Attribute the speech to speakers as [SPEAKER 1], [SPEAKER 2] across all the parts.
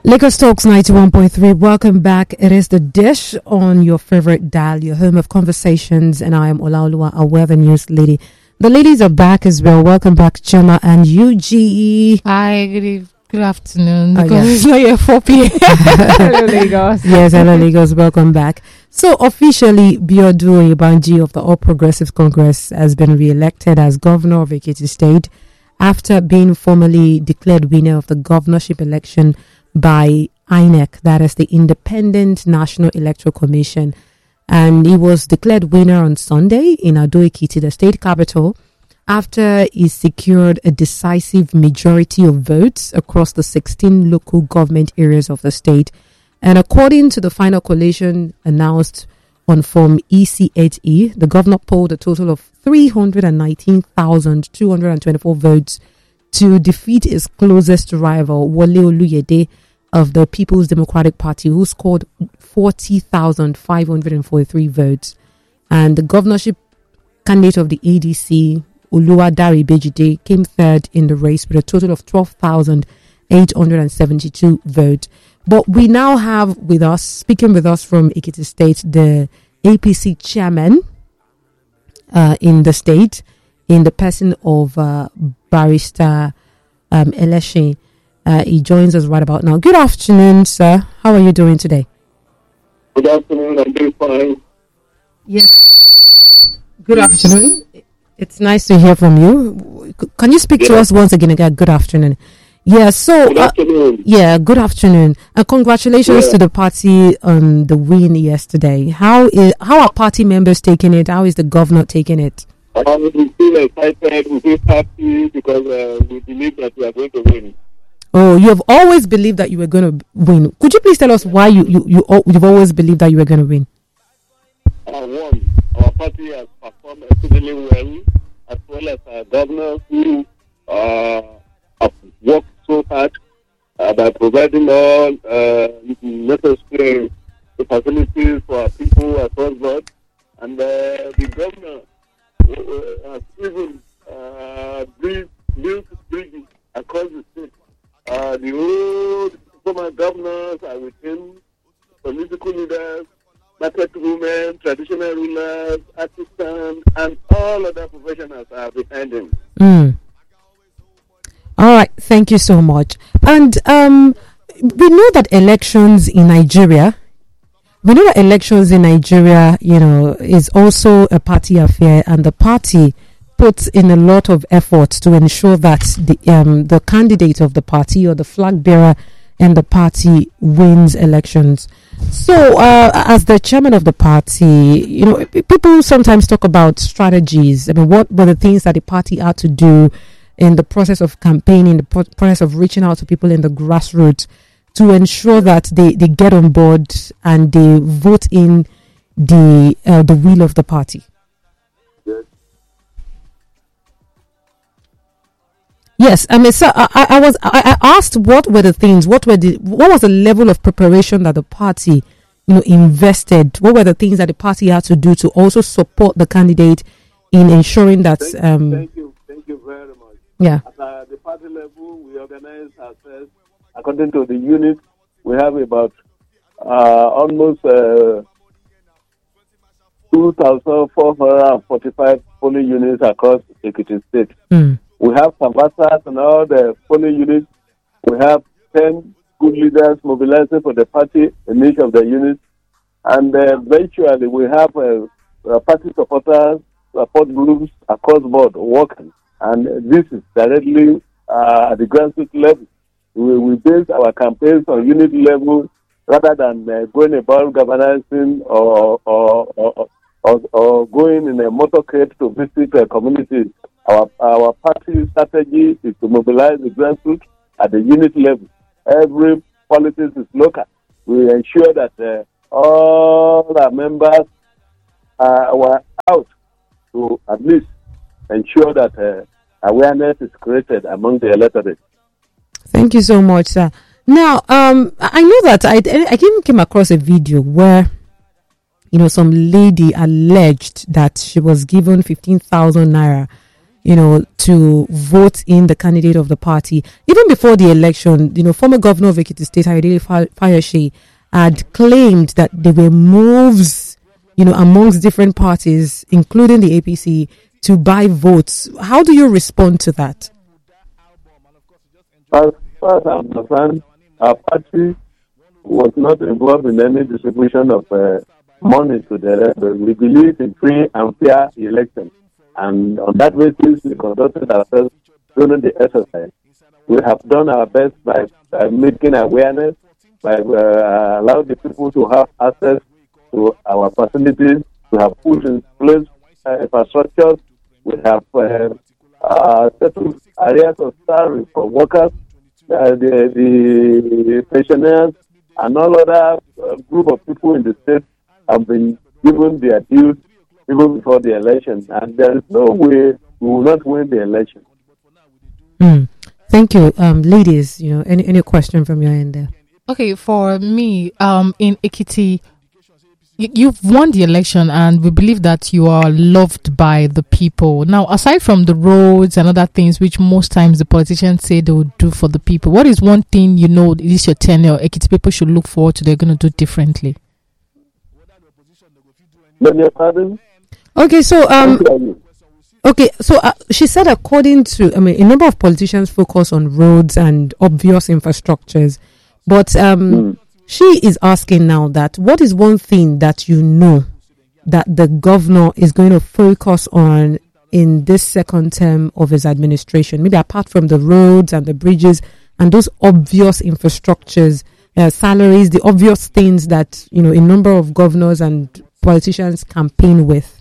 [SPEAKER 1] Lagos Talks 91.3. Welcome back. It is the dish on your favorite dial, your home of conversations, and I am Olaoluwa, a weather news lady. The ladies are back as well. Welcome back, Choma and UG.
[SPEAKER 2] Hi, good afternoon. Because it's not yet 4 p.m. Hello, Lagos.
[SPEAKER 1] Yes, hello, Lagos. Welcome back. So, officially, Biodun Oyebanji of the All Progressive Congress has been re-elected as governor of Ekiti State after being formally declared winner of the governorship election by INEC, that is the Independent National Electoral Commission. And he was declared winner on Sunday in Ado-Ekiti, the state capital, after he secured a decisive majority of votes across the 16 local government areas of the state. And according to the final collation announced on Form EC8E, the governor polled a total of 319,224 votes to defeat his closest rival, Wole Oluyede of the People's Democratic Party, who scored 40,543 votes. And the governorship candidate of the ADC, Oluwadare Bejide, came third in the race with a total of 12,872 votes. But we now have with us, speaking with us from Ekiti State, the APC chairman in the state, in the person of Barrister Eleshi. He joins us right about now. Good afternoon, sir. How are you doing today?
[SPEAKER 3] Good afternoon. I'm doing fine.
[SPEAKER 1] Yes. Good afternoon. It's nice to hear from you. Can you speak to us once again? Good afternoon. Yeah, so
[SPEAKER 3] good afternoon.
[SPEAKER 1] Good afternoon. Congratulations to the party on the win yesterday. How are party members taking it? How is the governor taking it?
[SPEAKER 3] We feel excited. We feel happy because we believe that we are going to win.
[SPEAKER 1] Oh, you have always believed that you were going to win. Could you please tell us why you've always believed that you were going to win?
[SPEAKER 3] One, our party has performed exceedingly well, as well as our governors who have worked so hard by providing all necessary facilities for our people across board. And the governor has even built bridges across the state. The old former governors are with him, political leaders, market women, traditional rulers, artisans, and all other professionals are behind him.
[SPEAKER 1] All right, thank you so much. And we know that elections in Nigeria, is also a party affair, and the party puts in a lot of effort to ensure that the candidate of the party or the flag bearer in the party wins elections. So, as the chairman of the party, people sometimes talk about strategies. I mean, what were the things that the party had to do in the process of campaigning, the process of reaching out to people in the grassroots to ensure that they get on board and they vote in the will of the party? Yes, I mean, sir, I asked what were the things, what was the level of preparation that the party, invested? What were the things that the party had to do to also support the candidate in ensuring that?
[SPEAKER 3] Thank you very much.
[SPEAKER 1] Yeah.
[SPEAKER 3] At the party level, we organize ourselves according to the unit. We have about almost 2,445 polling units across Ekiti State. We have converters and all the polling units. We have 10 good leaders mobilizing for the party in each of the units. And eventually we have party supporters, support groups across board working. And this is directly at the grassroots level. We base our campaigns on unit level rather than going about galvanizing or going in a motorcade to visit communities. Our party strategy is to mobilize the grassroots at the unit level. Every politics is local. We ensure that all our members were out to at least ensure that awareness is created among the electorate.
[SPEAKER 1] Thank you so much, sir. Now, I know that I even came across a video where, some lady alleged that she was given 15,000 naira to vote in the candidate of the party. Even before the election, former governor of Ekiti State, Ayodele Fayose, had claimed that there were moves, amongst different parties, including the APC, to buy votes. How do you respond to that?
[SPEAKER 3] As far as I'm concerned, our party was not involved in any distribution of money to the electorate. We believe in free and fair elections. And on that basis, we conducted ourselves during the exercise. We have done our best by making awareness, by allowing the people to have access to our facilities. We have put in place infrastructure. We have settled areas of salary for workers, the pensioners, and all other group of people in the state have been given their dues even before the election. And there is no way we will not win the election.
[SPEAKER 1] Thank you. Ladies, any question from your end there?
[SPEAKER 2] Okay, for me, in Ekiti, you've won the election and we believe that you are loved by the people. Now, aside from the roads and other things which most times the politicians say they will do for the people, what is one thing this your tenure Ekiti people should look forward to they're going to do differently?
[SPEAKER 1] Okay, so she said according to, a number of politicians focus on roads and obvious infrastructures, but she is asking now that what is one thing that that the governor is going to focus on in this second term of his administration, maybe apart from the roads and the bridges and those obvious infrastructures, salaries, the obvious things that, a number of governors and politicians campaign with?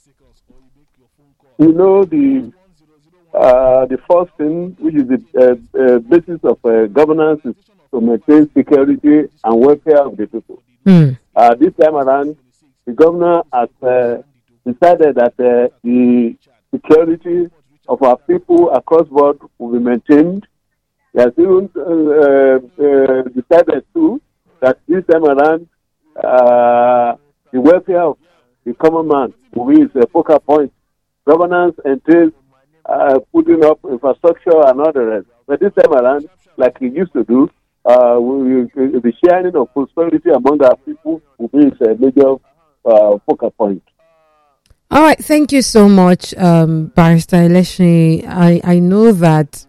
[SPEAKER 3] The first thing, which is the basis of governance, is to maintain security and welfare of the people. This time around, the governor has decided that the security of our people across board will be maintained. He has even decided too that this time around, the welfare of the common man will be his focal point. Governance entails putting up infrastructure and all the rest. But this time around, like he used to do, the sharing of prosperity among our people will be his major focal point.
[SPEAKER 1] All right, thank you so much, Barrister Eleshin. I know that.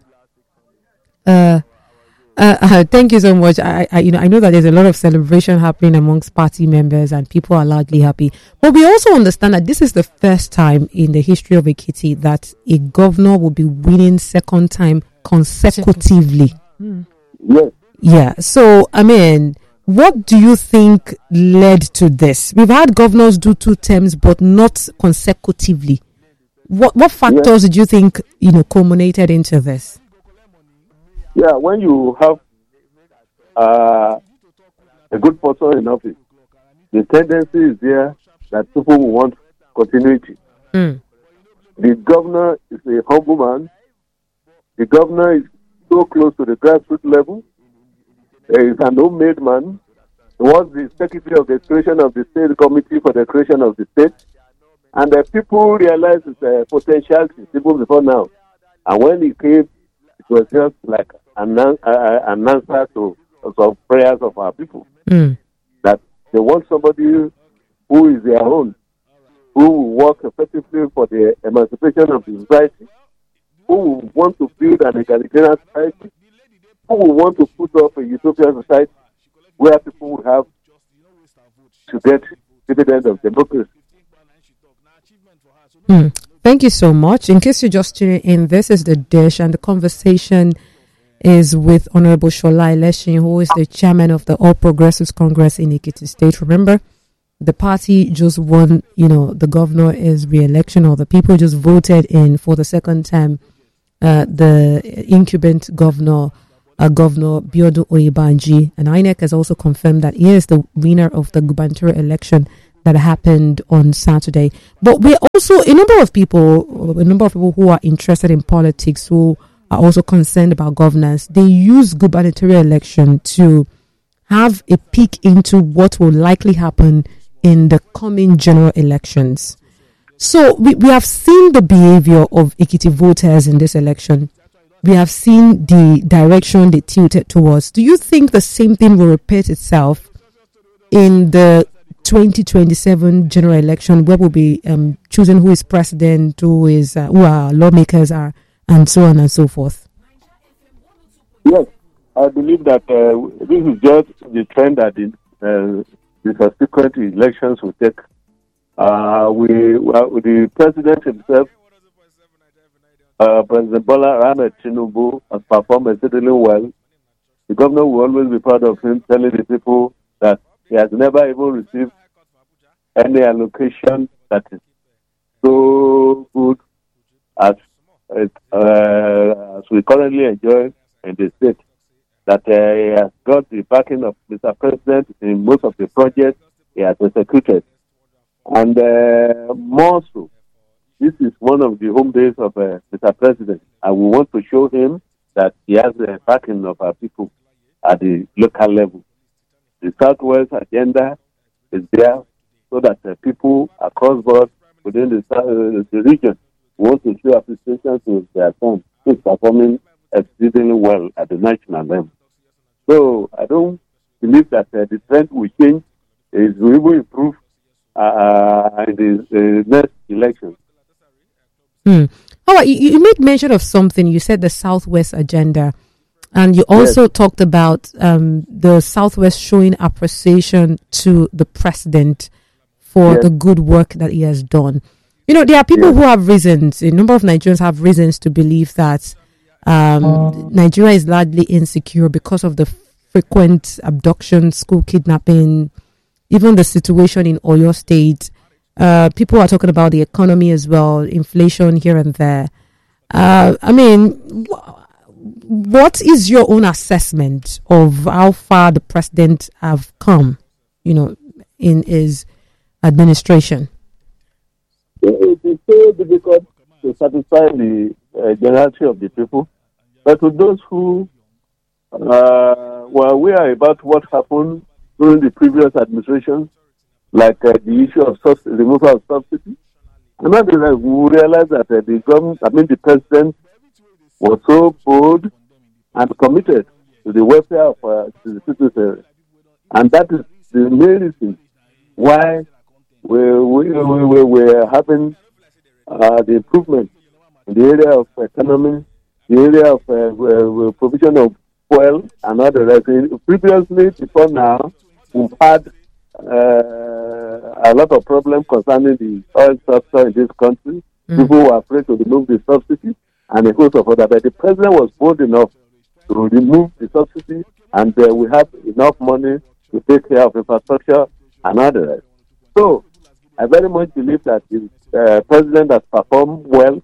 [SPEAKER 1] Thank you so much. I know that there's a lot of celebration happening amongst party members and people are loudly happy. But we also understand that this is the first time in the history of Ekiti that a governor will be winning second time consecutively.
[SPEAKER 3] Yes.
[SPEAKER 1] Yeah. So, what do you think led to this? We've had governors do 2 terms, but not consecutively. What factors did you think, culminated into this?
[SPEAKER 3] Yeah, when you have a good person in office, the tendency is there that people will want continuity. The governor is a humble man. The governor is so close to the grassroots level. He is an homemade man. He was the secretary of the creation of the state committee for the creation of the state. And the people realized his potentiality even before now. And when he came, it was just like an answer to some prayers of our people. That they want somebody who is their own, who will work effectively for the emancipation of the society, who will want to build an egalitarian society, who will want to put up a utopian society where people will have to get dividend of democracy.
[SPEAKER 1] Thank you so much. In case you just tuned in, this is The Dish, and the conversation is with Honorable Shola Eleshin, who is the chairman of the All Progressives Congress in Ekiti State. Remember, the party just won, the governor's re-election, or the people just voted in for the second time the incumbent governor, Governor Biodun Oyebanji, and INEC has also confirmed that he is the winner of the gubernatorial election that happened on Saturday. But we're also a number of people who are interested in politics, who are also concerned about governance. They use gubernatorial election to have a peek into what will likely happen in the coming general elections. So we have seen the behavior of Ekiti voters in this election. We have seen the direction they tilted towards. Do you think the same thing will repeat itself in the 2027 general election, where we'll be choosing who is president, who our lawmakers are, and so on and so forth?
[SPEAKER 3] Yes, I believe that this is just the trend that the subsequent elections will take. The president himself, President Bola Ahmed Tinubu, has performed exceedingly well. The governor will always be proud of him, telling the people that he has never even received any allocation that is so good as we currently enjoy in the state. That he has got the backing of Mr. President in most of the projects he has executed. And more so, this is one of the home days of Mr. President, and we want to show him that he has the backing of our people at the local level. The Southwest agenda is there so that people across board within the region want to show appreciation to their son, who is performing exceedingly well at the national level. So I don't believe that the trend will change. It will improve in the next election.
[SPEAKER 1] All right, you made mention of something. You said the Southwest agenda, and you also talked about the Southwest showing appreciation to the president for the good work that he has done. You know, there are people who have reasons, a number of Nigerians have reasons to believe that Nigeria is largely insecure because of the frequent abduction, school kidnapping, even the situation in Oyo State. People are talking about the economy as well, inflation here and there. I mean, what is your own assessment of how far the president have come, in his administration?
[SPEAKER 3] It is so difficult to satisfy the generality of the people. But to those who were aware about what happened during the previous administration, like the issue of removal of subsidy, and then we realized that the president was so bold and committed to the welfare of the citizens, and that is the main reason why we were having the improvement in the area of economy, the area of provision of fuel and other rest. Previously, before now, we've had a lot of problems concerning the oil sector in this country. People were afraid to remove the subsidy and a host of other. But the president was bold enough to remove the subsidy, and we have enough money to take care of infrastructure and others. So, I very much believe that the president has performed well.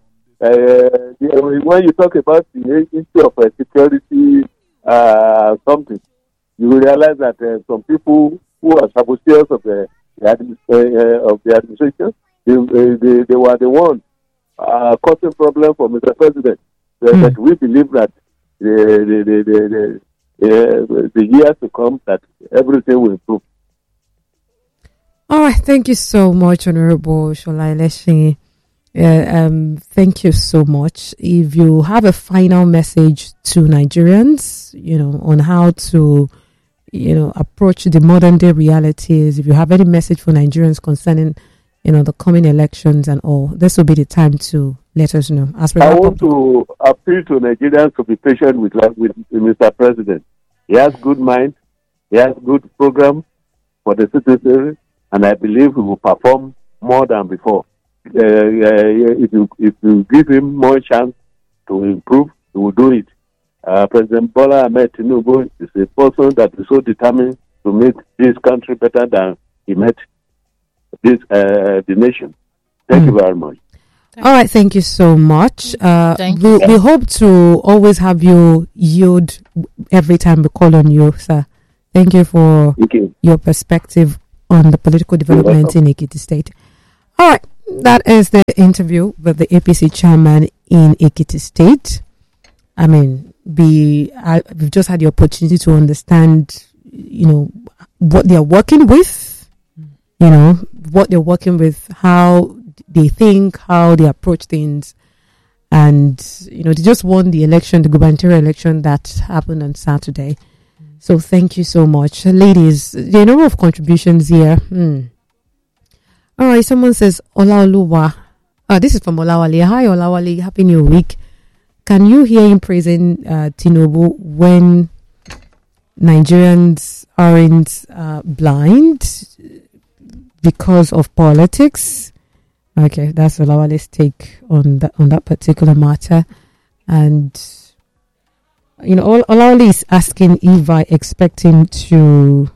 [SPEAKER 3] When you talk about the issue of security, something, you will realize that some people who are saboteurs of the administration, they were the ones causing problem for Mr. President. But we believe that the years to come, that everything will improve.
[SPEAKER 1] All right, thank you so much, Honorable Shola Ileshin. Thank you so much. If you have a final message to Nigerians, on how to, approach the modern day realities, if you have any message for Nigerians concerning, the coming elections and all, this will be the time to let us know.
[SPEAKER 3] I want to appeal to Nigerians to be patient with Mr. President. He has good mind. He has good program for the citizens, and I believe he will perform more than before. If you give him more chance to improve, he will do it. President Bola Ahmed Tinubu is a person that is so determined to make this country better than he made the nation. Thank you very much.
[SPEAKER 1] All right, thank you so much. We hope to always have you yield every time we call on you, sir. Thank you for your perspective on the political development in Ekiti State. All right, that is the interview with the APC chairman in Ekiti State. I mean, we've just had the opportunity to understand, what they're working with, how they think, how they approach things. And, they just won the election, the gubernatorial election that happened on Saturday. So thank you so much. Ladies, the number of contributions here. All right, someone says, Olaoluwa. This is from Olawale. Hi, Olawale. Happy New Week. Can you hear him praising Tinubu when Nigerians aren't blind because of politics? Okay, that's Olawale's take on that particular matter. And, Olawale is asking if I expect him to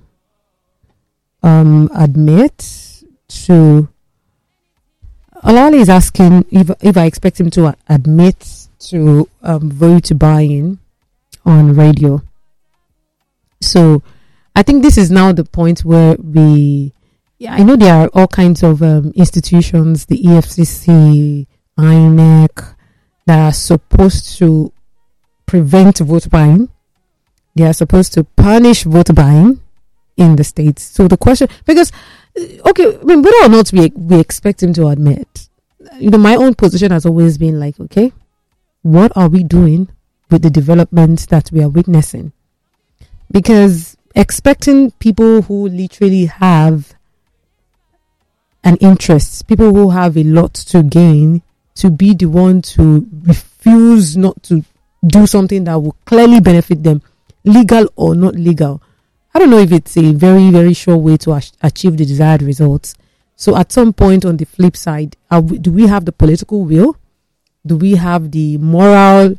[SPEAKER 1] admit to... Olawale is asking if I expect him to admit to vote buying on radio. So I think this is now the point where I know there are all kinds of institutions, the EFCC, INEC, that are supposed to prevent vote buying. They are supposed to punish vote buying in the states. So the question, because, okay, I mean, whether or not we expect him to admit, my own position has always been like, okay, what are we doing with the developments that we are witnessing? Because expecting people who literally have an interest, people who have a lot to gain, to be the one to refuse not to do something that will clearly benefit them, legal or not legal. I don't know if it's a very, very sure way to achieve the desired results. So at some point on the flip side, do we have the political will? Do we have the moral,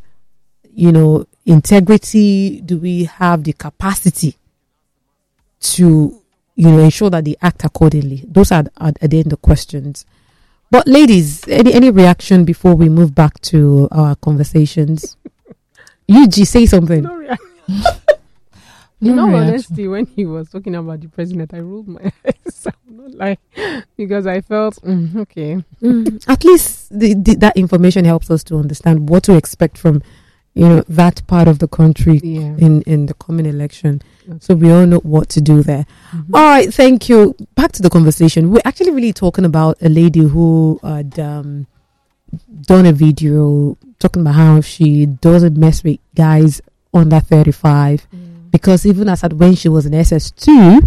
[SPEAKER 1] integrity? Do we have the capacity to, ensure that they act accordingly? Those are at the end the questions. But ladies, any reaction before we move back to our conversations? UG, say something.
[SPEAKER 2] No
[SPEAKER 1] Honestly, when he was talking about the president, I rolled my eyes. I will not lie, because I felt okay. At least that information helps us to understand what to expect from that part of the country in the coming election. Okay. So we all know what to do there. All right, thank you. Back to the conversation. We're actually really talking about a lady who had done a video talking about how she doesn't mess with guys under 35. Because even as at when she was in SS2,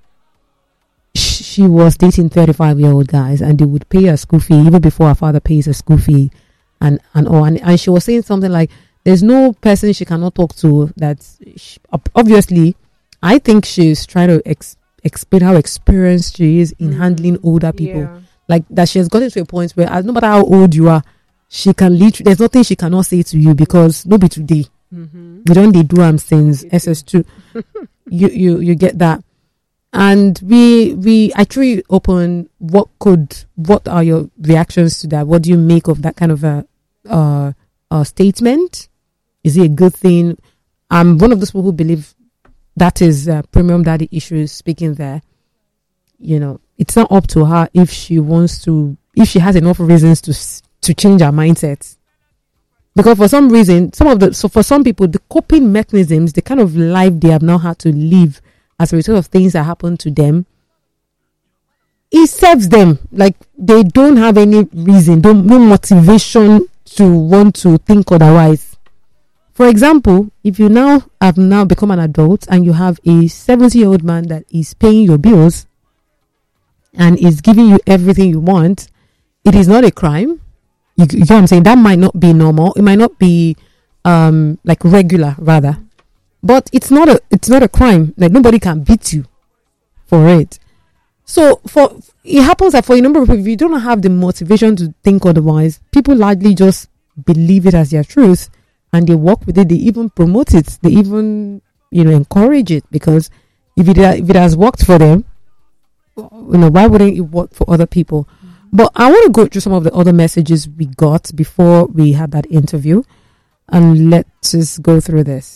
[SPEAKER 1] she was dating 35-year-old guys, and they would pay her school fee even before her father pays her school fee, and she was saying something like, "There's no person she cannot talk to." Obviously, I think she's trying to explain how experienced she is in handling older people, like that. She has gotten to a point where, no matter how old you are, she can literally. There's nothing she cannot say to you, because nobody today. We don't do since SS2. you get that. And we actually open what are your reactions to that? What do you make of that kind of a statement? Is it a good thing? I'm one of those people who believe that is premium daddy issues speaking there. It's not up to her if she has enough reasons to change her mindset. Because for some reason, for some people, the coping mechanisms, the kind of life they have now had to live as a result of things that happen to them, it serves them. Like, they don't have any reason, no motivation to want to think otherwise. For example, if you have now become an adult and you have a 70-year-old man that is paying your bills and is giving you everything you want, it is not a crime. You know what I'm saying? That might not be normal. It might not be like regular, rather. But it's not a crime. Like, nobody can beat you for it. So it happens that for a number of people, if you don't have the motivation to think otherwise, people largely just believe it as their truth, and they work with it. They even promote it. They even encourage it, because if it has worked for them, why wouldn't it work for other people? But I want to go through some of the other messages we got before we had that interview, and let's just go through this.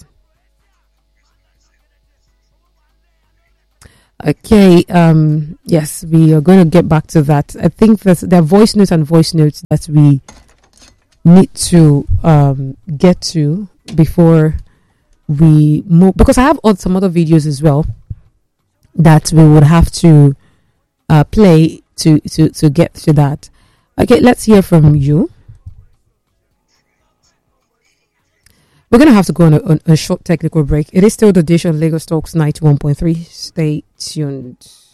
[SPEAKER 1] Okay, yes, we are going to get back to that. I think there are voice notes that we need to get to before we move, because I have some other videos as well that we would have to play to get to that. Okay, let's hear from you. We're going to have to go on a short technical break. It is still the dish on Lagos Talks 91.3. Stay tuned.